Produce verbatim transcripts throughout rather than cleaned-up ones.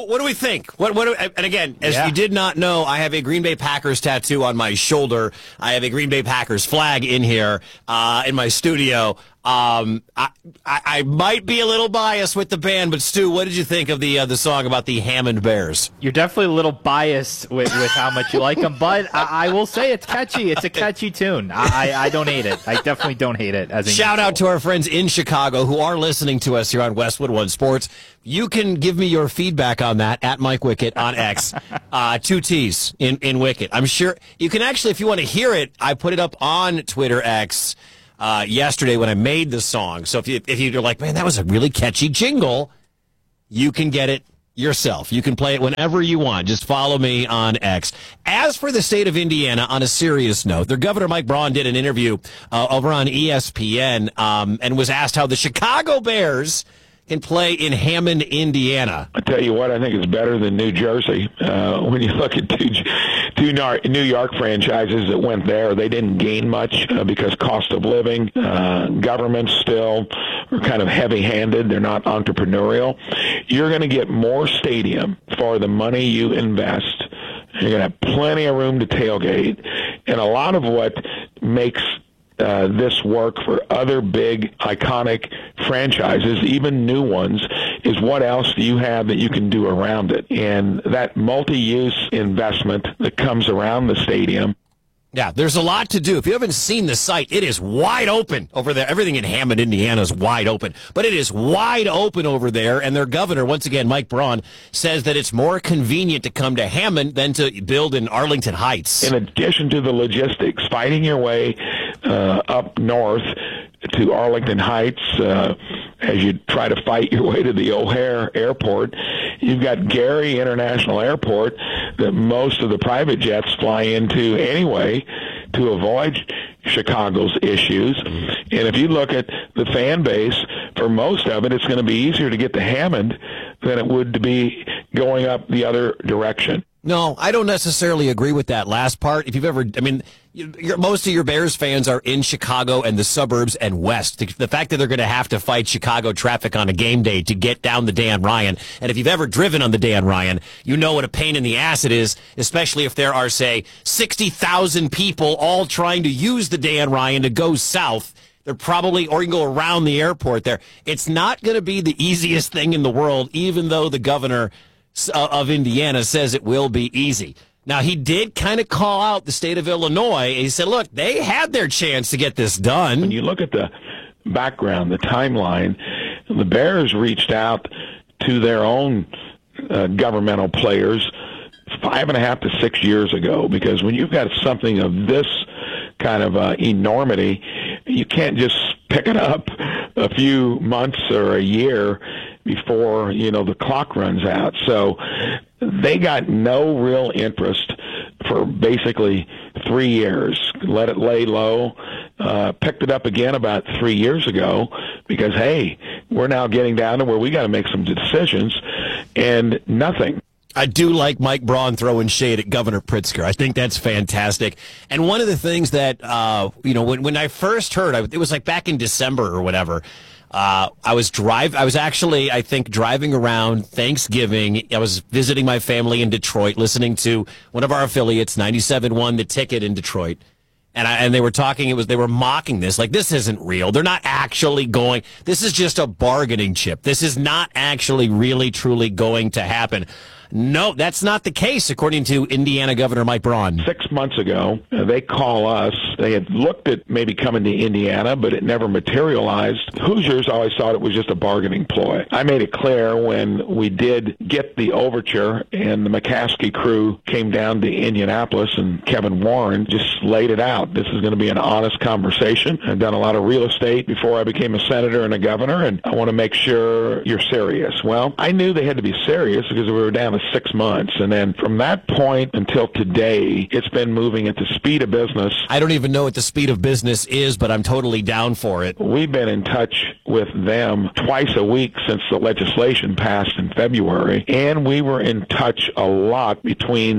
what do we think? What, what do, and again, as yeah. you did not know, I have a Green Bay Packers tattoo on my shoulder. I have a Green Bay Packers flag in here uh, in my studio. Um, I, I I might be a little biased with the band, but Stu, what did you think of the uh, the song about the Hammond Bears? You're definitely a little biased with, with how much you like them, but I, I will say it's catchy. It's a catchy tune. I, I don't hate it. I definitely don't hate it. As Shout out to our friends in Chicago who are listening to us here on Westwood One Sports. You can give me your feedback on that at Mike Wickett on X. uh, two T's in, in Wickett. I'm sure you can actually, if you want to hear it, I put it up on Twitter X uh, yesterday when I made the song. So if, you, if you're like, man, that was a really catchy jingle, you can get it yourself. You can play it whenever you want. Just follow me on X. As for the state of Indiana, on a serious note, their governor, Mike Braun, did an interview uh, over on E S P N um, and was asked how the Chicago Bears can play in Hammond, Indiana. I tell you what, I think it's better than New Jersey. Uh, when you look at two, two New York franchises that went there, they didn't gain much uh, because cost of living, uh, governments still are kind of heavy-handed. They're not entrepreneurial. You're going to get more stadium for the money you invest. You're going to have plenty of room to tailgate. And a lot of what makes Uh, this work for other big, iconic franchises, even new ones, is what else do you have that you can do around it? And that multi-use investment that comes around the stadium. Yeah, there's a lot to do. If you haven't seen the site, it is wide open over there. Everything in Hammond, Indiana is wide open. But it is wide open over there, and their governor, once again, Mike Braun, says that it's more convenient to come to Hammond than to build in Arlington Heights. In addition to the logistics, fighting your way uh, up north to Arlington Heights uh, as you try to fight your way to the O'Hare Airport, you've got Gary International Airport that most of the private jets fly into anyway to avoid Chicago's issues. And if you look at the fan base, for most of it, it's going to be easier to get to Hammond than it would to be going up the other direction. No, I don't necessarily agree with that last part. If you've ever, I mean, you're, most of your Bears fans are in Chicago and the suburbs and west. The, the fact that they're going to have to fight Chicago traffic on a game day to get down the Dan Ryan, and if you've ever driven on the Dan Ryan, you know what a pain in the ass it is, especially if there are, say, sixty thousand people all trying to use the Dan Ryan to go south. They're probably, or you can go around the airport there. It's not going to be the easiest thing in the world, even though the governor of Indiana says it will be easy. Now, he did kind of call out the state of Illinois. He said, look, they had their chance to get this done. When you look at the background, the timeline, the Bears reached out to their own uh, governmental players five and a half to six years ago, because when you've got something of this kind of uh, enormity, you can't just pick it up a few months or a year before, you know, the clock runs out. So they got no real interest for basically three years. Let it lay low. Uh, picked it up again about three years ago because, hey, we're now getting down to where we got to make some decisions, and nothing. I do like Mike Braun throwing shade at Governor Pritzker. I think that's fantastic. And one of the things that, uh, you know, when, when I first heard, I, it was like back in December or whatever, uh, I was drive. I was actually, I think, driving around Thanksgiving. I was visiting my family in Detroit, listening to one of our affiliates, ninety-seven point one The Ticket in Detroit. And I, and they were talking, it was, they were mocking this, like, this isn't real. They're not actually going, this is just a bargaining chip. This is not actually really, truly going to happen. No, that's not the case, according to Indiana Governor Mike Braun. Six months ago, uh, they call us. They had looked at maybe coming to Indiana, but it never materialized. Hoosiers always thought it was just a bargaining ploy. I made it clear when we did get the overture and the McCaskey crew came down to Indianapolis, and Kevin Warren just laid it out. This is going to be an honest conversation. I've done a lot of real estate before I became a senator and a governor, and I want to make sure you're serious. Well, I knew they had to be serious because we were down to six months. And then from that point until today, it's been moving at the speed of business. I don't even know what the speed of business is, but I'm totally down for it. We've been in touch with them twice a week since the legislation passed in February, and we were in touch a lot between that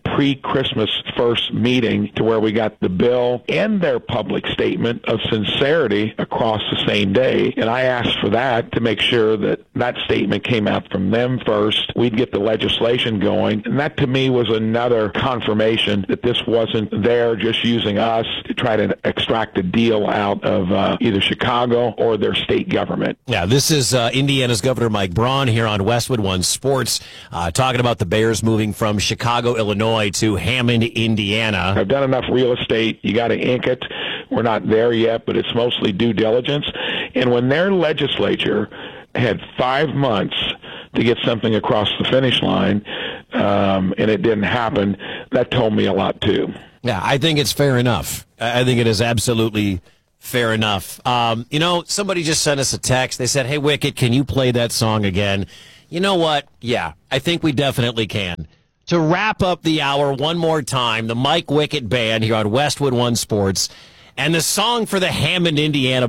pre-Christmas first meeting to where we got the bill and their public statement of sincerity across the same day. And I asked for that to make sure that that statement came out from them first. We'd get the legislation going. And that to me was another confirmation that this wasn't there just using us to try to extract a deal out of uh, either Chicago or their state government. Yeah, this is uh, Indiana's Governor Mike Braun here on Westwood One Sports, uh, talking about the Bears moving from Chicago, Illinois to Hammond, Indiana. I've done enough real estate. You got to ink it. We're not there yet, but it's mostly due diligence. And when their legislature had five months to get something across the finish line, um, and it didn't happen, that told me a lot too. Yeah, I think it's fair enough. I think it is absolutely fair enough. Um, you know, somebody just sent us a text. They said, hey, Wicket, can you play that song again? You know what? Yeah, I think we definitely can. To wrap up the hour one more time, the Mike Wicket Band here on Westwood One Sports, and the song for the Hammond, Indiana